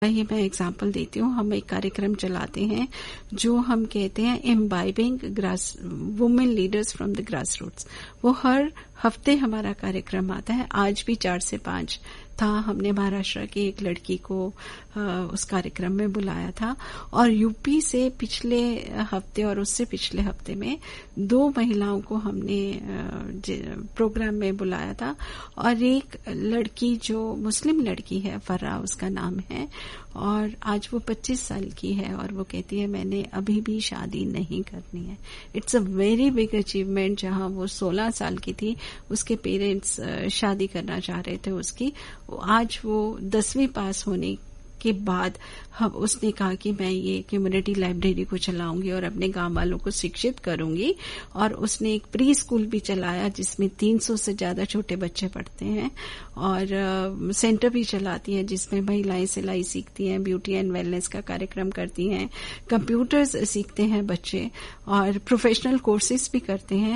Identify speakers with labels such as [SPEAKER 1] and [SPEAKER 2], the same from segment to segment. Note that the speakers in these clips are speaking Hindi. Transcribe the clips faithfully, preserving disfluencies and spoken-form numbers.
[SPEAKER 1] ही मैं एग्जाम्पल देती हूँ। हम एक कार्यक्रम चलाते हैं जो हम कहते हैं imbibing grass women leaders from the grass roots. वो हर हफ्ते हमारा कार्यक्रम आता है। आज भी चार से पांच था। हमने महाराष्ट्र की एक लड़की को आ, उस कार्यक्रम में बुलाया था और यूपी से पिछले हफ्ते और उससे पिछले हफ्ते में दो महिलाओं को हमने आ, प्रोग्राम में बुलाया था। और एक लड़की जो मुस्लिम लड़की है, फर्रा उसका नाम है, और आज वो पच्चीस साल की है और वो कहती है मैंने अभी भी शादी नहीं करनी है। It's a very big achievement. जहां वो सोलह साल की थी, उसके पेरेंट्स शादी करना चाह रहे थे उसकी। आज वो दसवीं पास होने के बाद हम उसने कहा कि मैं ये कम्युनिटी लाइब्रेरी को चलाऊंगी और अपने गांव वालों को शिक्षित करूंगी। और उसने एक प्री स्कूल भी चलाया जिसमें तीन सौ से ज्यादा छोटे बच्चे पढ़ते हैं, और आ, सेंटर भी चलाती है जिसमें महिलाएं सिलाई सीखती हैं, ब्यूटी एंड वेलनेस का कार्यक्रम करती हैं, कंप्यूटर्स सीखते हैं बच्चे, और प्रोफेशनल कोर्सेज भी करते हैं।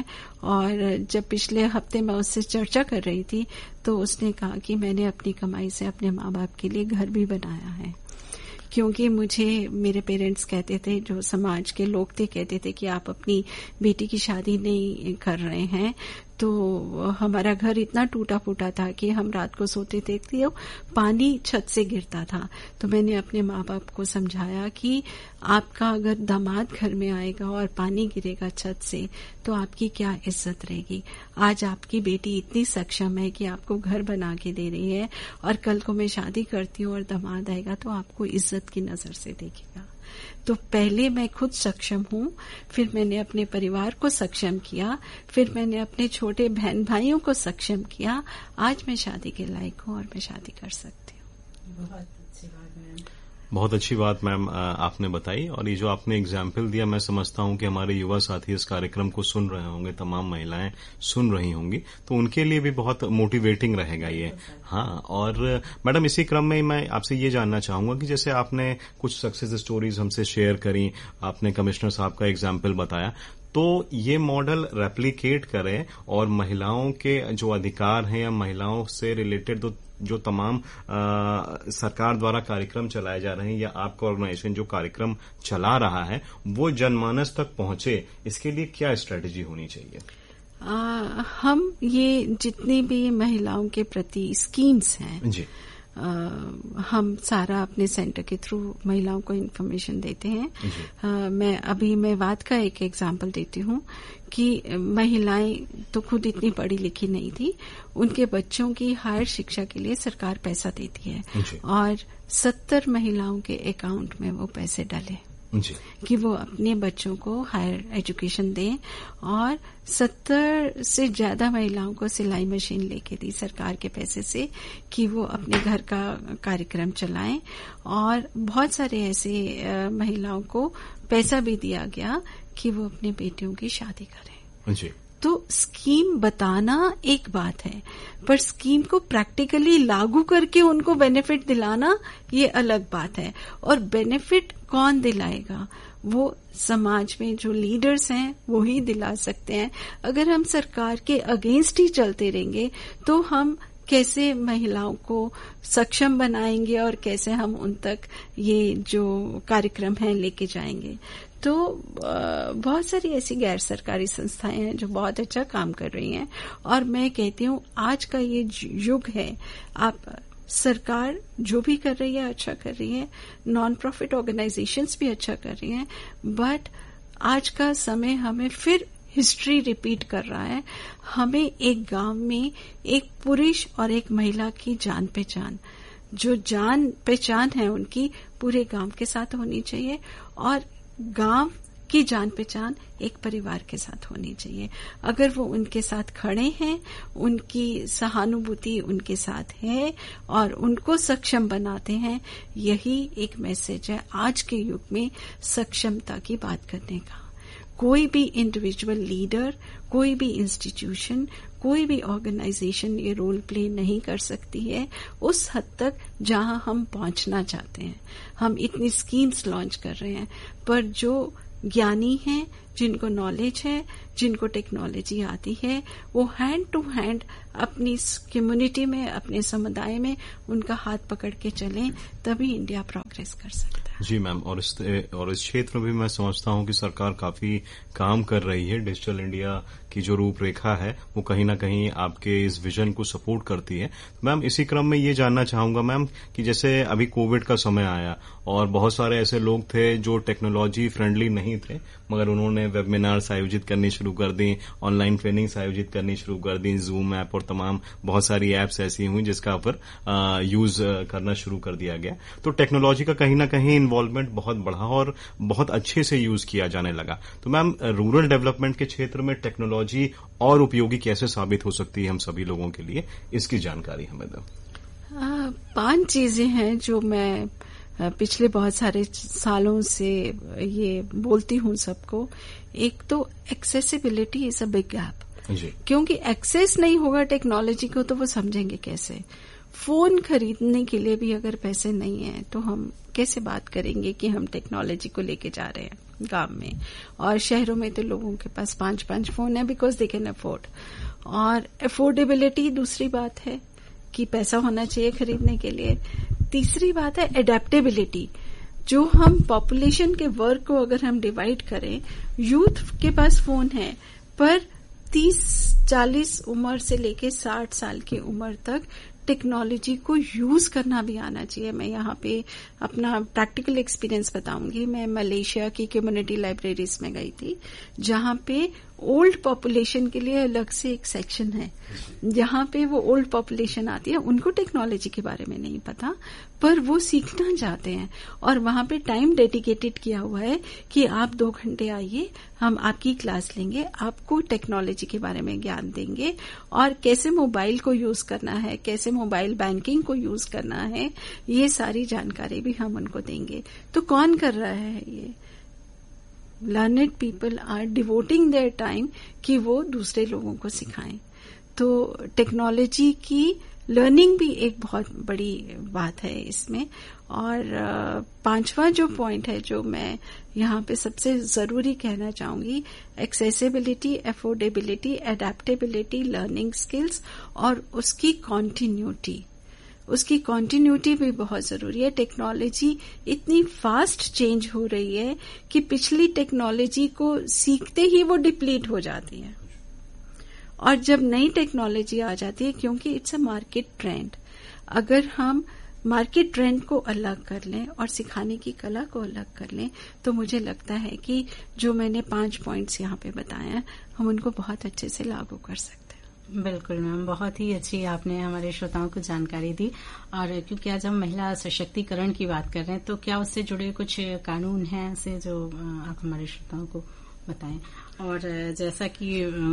[SPEAKER 1] और जब पिछले हफ्ते मैं उससे चर्चा कर रही थी तो उसने कहा कि मैंने अपनी कमाई से अपने माँ बाप के लिए घर भी बनाया है, क्योंकि मुझे मेरे पेरेंट्स कहते थे, जो समाज के लोग थे, कहते थे कि आप अपनी बेटी की शादी नहीं कर रहे हैं। तो हमारा घर इतना टूटा फूटा था कि हम रात को सोते थे तो पानी छत से गिरता था। तो मैंने अपने माँ बाप को समझाया कि आपका अगर दामाद घर में आएगा और पानी गिरेगा छत से तो आपकी क्या इज्जत रहेगी। आज आपकी बेटी इतनी सक्षम है कि आपको घर बना के दे रही है, और कल को मैं शादी करती हूँ और दामाद आएगा तो आपको इज्जत की नजर से देखेगा। तो पहले मैं खुद सक्षम हूँ, फिर मैंने अपने परिवार को सक्षम किया, फिर मैंने अपने छोटे बहन भाइयों को सक्षम किया। आज मैं शादी के लायक हूँ और मैं शादी कर सकती हूँ।
[SPEAKER 2] बहुत अच्छी बात मैम।
[SPEAKER 3] बहुत अच्छी बात मैम आपने बताई। और ये जो आपने एग्जाम्पल दिया, मैं समझता हूं कि हमारे युवा साथी इस कार्यक्रम को सुन रहे होंगे, तमाम महिलाएं सुन रही होंगी, तो उनके लिए भी बहुत मोटिवेटिंग रहेगा ये। हाँ, और मैडम इसी क्रम में मैं आपसे ये जानना चाहूंगा कि जैसे आपने कुछ सक्सेस स्टोरीज हमसे शेयर करी, आपने कमिश्नर साहब का एग्जाम्पल बताया, तो ये मॉडल रेप्लिकेट करें और महिलाओं के जो अधिकार हैं या महिलाओं से रिलेटेड तो जो तमाम आ, सरकार द्वारा कार्यक्रम चलाए जा रहे हैं या आपका ऑर्गेनाइजेशन जो कार्यक्रम चला रहा है वो जनमानस तक पहुंचे, इसके लिए क्या स्ट्रेटेजी होनी चाहिए?
[SPEAKER 1] आ, हम ये जितनी भी महिलाओं के प्रति स्कीम्स हैं
[SPEAKER 3] जी,
[SPEAKER 1] Uh, हम सारा अपने सेंटर के थ्रू महिलाओं को इन्फॉर्मेशन देते हैं। uh, मैं अभी मैं बात का एक एग्जांपल देती हूँ कि महिलाएं तो खुद इतनी पढ़ी लिखी नहीं थी, उनके बच्चों की हायर शिक्षा के लिए सरकार पैसा देती है और सत्तर महिलाओं के अकाउंट में वो पैसे डाले
[SPEAKER 3] जी,
[SPEAKER 1] कि वो अपने बच्चों को हायर एजुकेशन दें। और सत्तर से ज्यादा महिलाओं को सिलाई मशीन लेके दी सरकार के पैसे से कि वो अपने घर का कार्यक्रम चलाएं। और बहुत सारे ऐसे महिलाओं को पैसा भी दिया गया कि वो अपने बेटियों की शादी करें।
[SPEAKER 3] जी,
[SPEAKER 1] तो स्कीम बताना एक बात है, पर स्कीम को प्रैक्टिकली लागू करके उनको बेनिफिट दिलाना ये अलग बात है। और बेनिफिट कौन दिलाएगा? वो समाज में जो लीडर्स हैं वो ही दिला सकते हैं। अगर हम सरकार के अगेंस्ट ही चलते रहेंगे तो हम कैसे महिलाओं को सक्षम बनाएंगे और कैसे हम उन तक ये जो कार्यक्रम है लेके जाएंगे। तो बहुत सारी ऐसी गैर सरकारी संस्थाएं हैं जो बहुत अच्छा काम कर रही हैं, और मैं कहती हूँ आज का ये युग है, आप सरकार जो भी कर रही है अच्छा कर रही है, नॉन प्रॉफिट ऑर्गेनाइजेशंस भी अच्छा कर रही हैं, बट आज का समय हमें फिर हिस्ट्री रिपीट कर रहा है। हमें एक गांव में एक पुरुष और एक महिला की जान पहचान, जो जान पहचान है उनकी पूरे गांव के साथ होनी चाहिए, और गांव की जान पहचान एक परिवार के साथ होनी चाहिए। अगर वो उनके साथ खड़े हैं, उनकी सहानुभूति उनके साथ है और उनको सक्षम बनाते हैं, यही एक मैसेज है आज के युग में सक्षमता की बात करने का। कोई भी इंडिविजुअल लीडर, कोई भी इंस्टीट्यूशन, कोई भी ऑर्गेनाइजेशन ये रोल प्ले नहीं कर सकती है उस हद तक जहां हम पहुंचना चाहते हैं। हम इतनी स्कीम्स लॉन्च कर रहे हैं, पर जो ज्ञानी हैं, जिनको नॉलेज है, जिनको टेक्नोलॉजी आती है, वो हैंड टू हैंड अपनी कम्युनिटी में, अपने समुदाय में उनका हाथ पकड़ के चलें, तभी इंडिया प्रोग्रेस कर सकता है।
[SPEAKER 3] जी मैम, और इस और इस क्षेत्र में भी मैं समझता हूं कि सरकार काफी काम कर रही है। डिजिटल इंडिया की जो रूपरेखा है वो कहीं ना कहीं आपके इस विजन को सपोर्ट करती है। मैम, इसी क्रम में ये जानना चाहूंगा मैम कि जैसे अभी कोविड का समय आया और बहुत सारे ऐसे लोग थे जो टेक्नोलॉजी फ्रेंडली नहीं थे, मगर उन्होंने वेबिनार्स आयोजित करनी शुरू कर दी, ऑनलाइन ट्रेनिंग्स आयोजित करनी शुरू कर दी, जूम ऐप और तमाम बहुत सारी ऐप्स ऐसी हुई जिसका पर यूज करना शुरू कर दिया गया। तो टेक्नोलॉजी का कहीं ना कहीं इन्वॉल्वमेंट बहुत बढ़ा और बहुत अच्छे से यूज किया जाने लगा। तो मैम, रूरल डेवलपमेंट के क्षेत्र में टेक्नोलॉजी और उपयोगी कैसे साबित हो सकती है हम सभी लोगों के लिए, इसकी जानकारी हमें दो।
[SPEAKER 1] पांच चीजें हैं जो मैं पिछले बहुत सारे सालों से ये बोलती हूँ सबको। एक तो accessibility is a big gap, क्योंकि एक्सेस नहीं होगा टेक्नोलॉजी को तो वो समझेंगे कैसे। फोन खरीदने के लिए भी अगर पैसे नहीं है तो हम कैसे बात करेंगे कि हम टेक्नोलॉजी को लेके जा रहे हैं गांव में। और शहरों में तो लोगों के पास पांच पांच फोन है बिकॉज दे कैन अफोर्ड। और अफोर्डेबिलिटी दूसरी बात है कि पैसा होना चाहिए खरीदने के लिए। तीसरी बात है एडेप्टेबिलिटी। जो हम पॉपुलेशन के वर्ग को अगर हम डिवाइड करें, यूथ के पास फोन है पर तीस चालीस उम्र से लेके साठ साल की उम्र तक टेक्नोलॉजी को यूज करना भी आना चाहिए। मैं यहाँ पे अपना प्रैक्टिकल एक्सपीरियंस बताऊंगी। मैं मलेशिया की कम्युनिटी लाइब्रेरीज में गई थी, जहाँ पे ओल्ड पॉपुलेशन के लिए अलग से एक सेक्शन है, जहाँ पे वो ओल्ड पॉपुलेशन आती है, उनको टेक्नोलॉजी के बारे में नहीं पता पर वो सीखना चाहते हैं। और वहां पे टाइम डेडिकेटेड किया हुआ है कि आप दो घंटे आइए, हम आपकी क्लास लेंगे, आपको टेक्नोलॉजी के बारे में ज्ञान देंगे और कैसे मोबाइल को यूज करना है, कैसे मोबाइल बैंकिंग को यूज करना है, ये सारी जानकारी भी हम उनको देंगे। तो कौन कर रहा है ये? Learned people are devoting their time कि वो दूसरे लोगों को सिखाएं। तो टेक्नोलॉजी की लर्निंग भी एक बहुत बड़ी बात है इसमें। और पांचवा जो पॉइंट है जो मैं यहाँ पे सबसे जरूरी कहना चाहूंगी, accessibility, affordability, adaptability, learning skills और उसकी कॉन्टिन्यूटी। उसकी कॉन्टिन्यूटी भी बहुत जरूरी है। टेक्नोलॉजी इतनी फास्ट चेंज हो रही है कि पिछली टेक्नोलॉजी को सीखते ही वो डिप्लीट हो जाती है और जब नई टेक्नोलॉजी आ जाती है, क्योंकि इट्स अ मार्केट ट्रेंड, अगर हम मार्केट ट्रेंड को अलग कर लें और सिखाने की कला को अलग कर लें तो मुझे लगता है कि जो मैंने पांच पॉइंट्स यहाँ पे बताए हम उनको बहुत अच्छे से लागू कर सकते हैं।
[SPEAKER 2] बिल्कुल मैम, बहुत ही अच्छी आपने हमारे श्रोताओं को जानकारी दी। और क्योंकि आज हम महिला सशक्तिकरण की बात कर रहे हैं, तो क्या उससे जुड़े कुछ कानून हैं ऐसे जो आप हमारे श्रोताओं को बताएं। और जैसा कि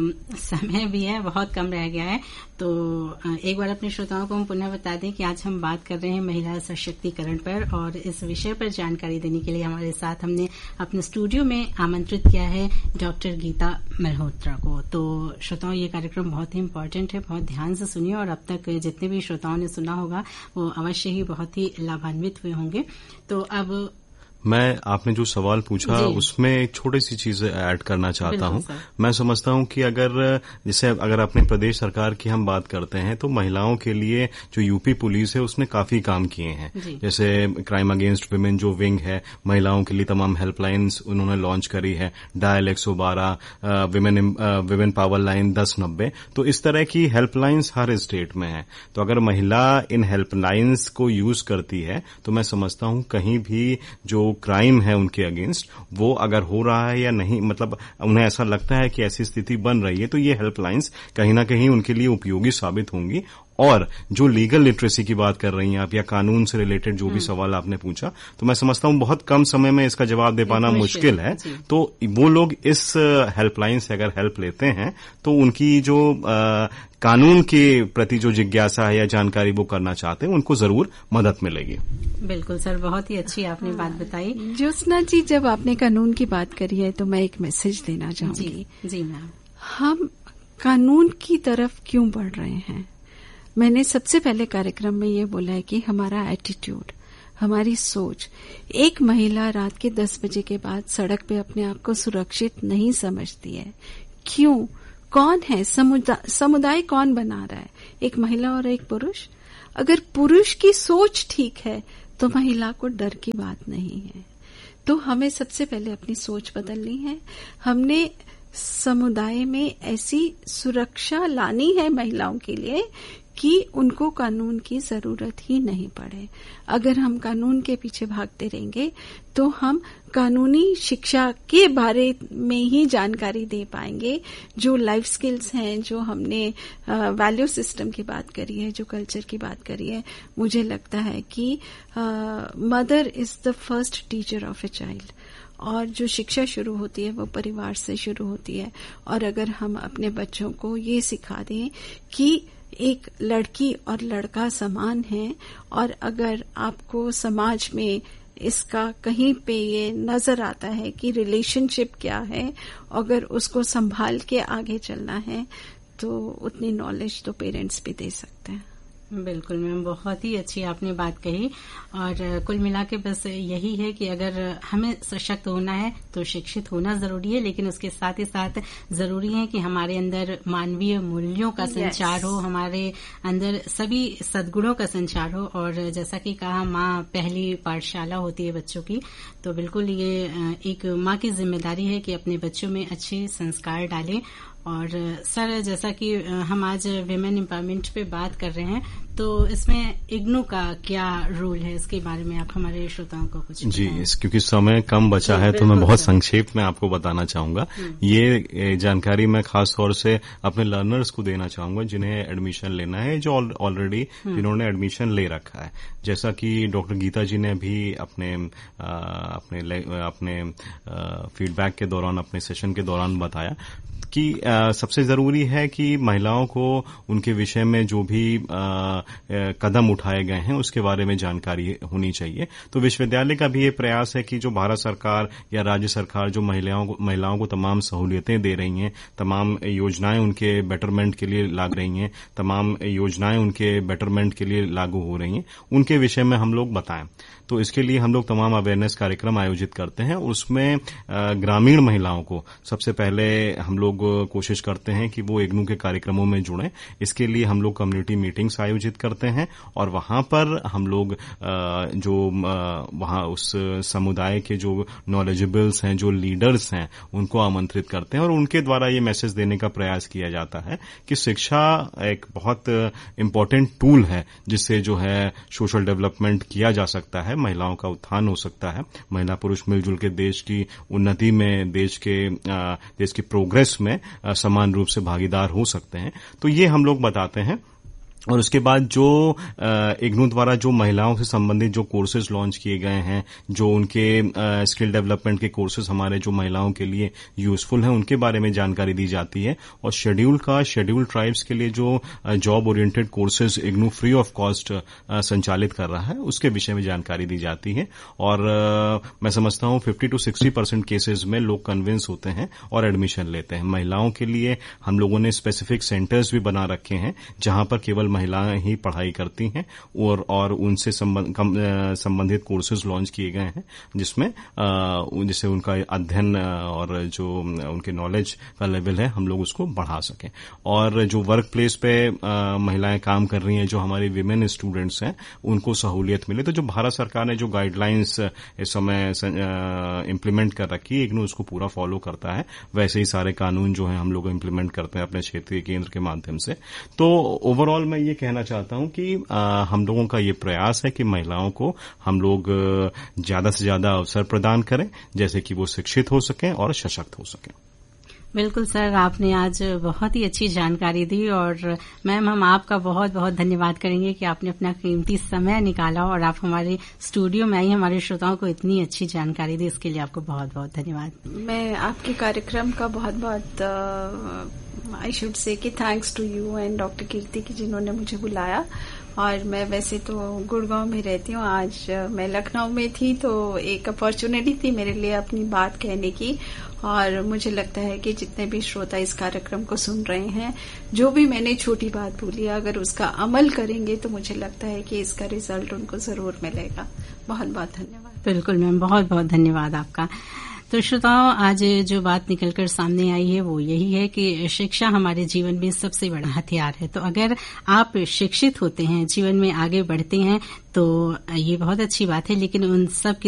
[SPEAKER 2] समय भी है, बहुत कम रह गया है, तो एक बार अपने श्रोताओं को हम पुनः बता दें कि आज हम बात कर रहे हैं महिला सशक्तिकरण पर। और इस विषय पर जानकारी देने के लिए हमारे साथ हमने अपने स्टूडियो में आमंत्रित किया है डॉक्टर गीता मल्होत्रा को। तो श्रोताओं, ये कार्यक्रम बहुत ही इम्पोर्टेंट है, बहुत ध्यान से सुनिए और अब तक जितने भी श्रोताओं ने सुना होगा वो अवश्य ही बहुत ही लाभान्वित हुए होंगे। तो अब
[SPEAKER 3] मैं आपने जो सवाल पूछा उसमें एक छोटी सी चीज ऐड करना चाहता हूं। मैं समझता हूं कि अगर जैसे अगर अपने प्रदेश सरकार की हम बात करते हैं तो महिलाओं के लिए जो यूपी पुलिस है उसने काफी काम किए हैं। जैसे क्राइम अगेंस्ट वुमेन जो विंग है, महिलाओं के लिए तमाम हेल्पलाइंस उन्होंने लॉन्च करी है, डायल एक सौ बारह, विमेन विमेन पावर लाइन दस नब्बे। तो इस तरह की हेल्पलाइंस हर स्टेट में है। तो अगर महिला इन हेल्पलाइंस को यूज करती है तो मैं समझता हूं कहीं भी जो क्राइम है उनके अगेंस्ट वो अगर हो रहा है या नहीं, मतलब उन्हें ऐसा लगता है कि ऐसी स्थिति बन रही है, तो ये हेल्पलाइंस कहीं ना कहीं उनके लिए उपयोगी साबित होंगी। और जो लीगल लिटरेसी की बात कर रही हैं आप या कानून से रिलेटेड जो भी सवाल आपने पूछा, तो मैं समझता हूं बहुत कम समय में इसका जवाब दे पाना मुश्किल है। तो वो लोग इस हेल्पलाइन से अगर हेल्प लेते हैं तो उनकी जो आ, कानून के प्रति जो जिज्ञासा है या जानकारी वो करना चाहते हैं उनको जरूर मदद मिलेगी।
[SPEAKER 2] बिल्कुल सर, बहुत ही अच्छी आपने बात बताई।
[SPEAKER 1] ज्योत्सना जी, जब आपने कानून की बात करी है तो मैं एक मैसेज देना चाहूंगी।
[SPEAKER 2] जी, जी मैम।
[SPEAKER 1] हम कानून की तरफ क्यों बढ़ रहे हैं? मैंने सबसे पहले कार्यक्रम में ये बोला है कि हमारा एटीट्यूड, हमारी सोच। एक महिला रात के दस बजे के बाद सड़क पे अपने आप को सुरक्षित नहीं समझती है। क्यों? कौन है समुदाय? समुदाय कौन बना रहा है? एक महिला और एक पुरुष। अगर पुरुष की सोच ठीक है तो महिला को डर की बात नहीं है। तो हमें सबसे पहले अपनी सोच बदलनी है। हमने समुदाय में ऐसी सुरक्षा लानी है महिलाओं के लिए कि उनको कानून की जरूरत ही नहीं पड़े। अगर हम कानून के पीछे भागते रहेंगे तो हम कानूनी शिक्षा के बारे में ही जानकारी दे पाएंगे। जो लाइफ स्किल्स हैं, जो हमने वैल्यू सिस्टम की बात करी है, जो कल्चर की बात करी है, मुझे लगता है कि mother is the first teacher of a child. और जो शिक्षा शुरू होती है वो परिवार से शुरू होती है। और अगर हम अपने बच्चों को ये सिखा दें कि एक लड़की और लड़का समान है, और अगर आपको समाज में इसका कहीं पे ये नजर आता है कि रिलेशनशिप क्या है, अगर उसको संभाल के आगे चलना है तो उतनी नॉलेज तो पेरेंट्स भी दे सकते हैं।
[SPEAKER 2] बिल्कुल मैम, बहुत ही अच्छी आपने बात कही। और कुल मिला के बस यही है कि अगर हमें सशक्त होना है तो शिक्षित होना जरूरी है, लेकिन उसके साथ ही साथ जरूरी है कि हमारे अंदर मानवीय मूल्यों का yes. संचार हो, हमारे अंदर सभी सद्गुणों का संचार हो। और जैसा कि कहा, माँ पहली पाठशाला होती है बच्चों की, तो बिल्कुल ये एक माँ की जिम्मेदारी है कि अपने बच्चों में अच्छे संस्कार डालें। और सर, जैसा कि हम आज विमेन एम्पावरमेंट पे बात कर रहे हैं, तो इसमें इग्नू का क्या रोल है, इसके बारे में आप हमारे श्रोताओं को कुछ
[SPEAKER 3] जी, इस क्योंकि समय कम बचा है तो मैं बहुत संक्षेप में आपको बताना चाहूंगा। ये जानकारी मैं खास तौर से अपने लर्नर्स को देना चाहूंगा जिन्हें एडमिशन लेना है, जो ऑलरेडी जिन्होंने एडमिशन ले रखा है। जैसा कि डॉक्टर गीता जी ने भी अपने आ, अपने अपने फीडबैक के दौरान, अपने सेशन के दौरान बताया कि आ, सबसे जरूरी है कि महिलाओं को उनके विषय में जो भी आ, कदम उठाए गए हैं उसके बारे में जानकारी होनी चाहिए। तो विश्वविद्यालय का भी ये प्रयास है कि जो भारत सरकार या राज्य सरकार जो महिलाओं को महिलाओं को तमाम सहूलियतें दे रही हैं, तमाम योजनाएं उनके बेटरमेंट के लिए लाग रही हैं, तमाम योजनाएं उनके बेटरमेंट के लिए लागू हो रही हैं, उनके विषय में हम लोग बताएं। तो इसके लिए हम लोग तमाम अवेयरनेस कार्यक्रम आयोजित करते हैं। उसमें ग्रामीण महिलाओं को सबसे पहले हम लोग कोशिश करते हैं कि वो इग्नू के कार्यक्रमों में जुड़ें। इसके लिए हम लोग कम्युनिटी मीटिंग्स आयोजित करते हैं और वहां पर हम लोग जो वहां उस समुदाय के जो नॉलेजेबल्स हैं, जो लीडर्स हैं, उनको आमंत्रित करते हैं और उनके द्वारा ये मैसेज देने का प्रयास किया जाता है कि शिक्षा एक बहुत इम्पोर्टेंट टूल है जिससे जो है सोशल डेवलपमेंट किया जा सकता है, महिलाओं का उत्थान हो सकता है, महिला पुरुष मिलजुल के देश की उन्नति में, देश के देश की प्रोग्रेस में समान रूप से भागीदार हो सकते हैं। तो ये हम लोग बताते हैं। और उसके बाद जो इग्नू द्वारा जो महिलाओं से संबंधित जो कोर्सेज लॉन्च किए गए हैं, जो उनके स्किल डेवलपमेंट के कोर्सेज हमारे जो महिलाओं के लिए यूजफुल हैं, उनके बारे में जानकारी दी जाती है। और शेड्यूल का शेड्यूल ट्राइब्स के लिए जो job oriented courses IGNOU free of cost संचालित कर रहा है, उसके विषय में जानकारी दी जाती है। और मैं समझता हूं fifty to sixty percent cases में लोग कन्विंस होते हैं और एडमिशन लेते हैं। महिलाओं के लिए हम लोगों ने स्पेसिफिक सेंटर्स भी बना रखे हैं जहां पर केवल महिलाएं ही पढ़ाई करती हैं और और उनसे संबंधित कोर्सेज लॉन्च किए गए हैं जिसमें जिससे उनका अध्ययन और जो उनके नॉलेज का लेवल है हम लोग उसको बढ़ा सकें। और जो वर्क प्लेस पे महिलाएं काम कर रही हैं, जो हमारी विमेन स्टूडेंट्स हैं, उनको सहूलियत मिले। तो जो भारत सरकार ने जो गाइडलाइंस इस समय इम्प्लीमेंट कर रखी है, इग्नू उसको पूरा फॉलो करता है। वैसे ही सारे कानून जो है हम लोग इम्प्लीमेंट करते हैं अपने क्षेत्रीय केंद्र के माध्यम से। तो ओवरऑल मैं ये कहना चाहता हूं कि आ, हम लोगों का ये प्रयास है कि महिलाओं को हम लोग ज्यादा से ज्यादा अवसर प्रदान करें, जैसे कि वो शिक्षित हो सकें और सशक्त हो सकें।
[SPEAKER 2] बिल्कुल सर, आपने आज बहुत ही अच्छी जानकारी दी और मैम हम आपका बहुत बहुत धन्यवाद करेंगे कि आपने अपना कीमती समय निकाला और आप हमारे स्टूडियो में आई, हमारे श्रोताओं को इतनी अच्छी जानकारी दी। इसके लिए आपको बहुत बहुत धन्यवाद।
[SPEAKER 1] मैं आपके कार्यक्रम का बहुत बहुत आई शुड से कि thanks to you and doctor कीर्ति की जिन्होंने मुझे बुलाया और मैं वैसे तो गुड़गांव में रहती हूँ, आज मैं लखनऊ में थी तो एक अपॉर्चुनिटी थी मेरे लिए अपनी बात कहने की। और मुझे लगता है कि जितने भी श्रोता इस कार्यक्रम को सुन रहे हैं, जो भी मैंने छोटी बात बोली, अगर उसका अमल करेंगे तो मुझे लगता है कि इसका रिजल्ट उनको जरूर मिलेगा। बहुत बहुत धन्यवाद।
[SPEAKER 2] बिल्कुल मैम, बहुत बहुत धन्यवाद आपका। तो श्रोताओं, आज जो बात निकलकर सामने आई है वो यही है कि शिक्षा हमारे जीवन में सबसे बड़ा हथियार है। तो अगर आप शिक्षित होते हैं, जीवन में आगे बढ़ते हैं, तो ये बहुत अच्छी बात है, लेकिन उन सब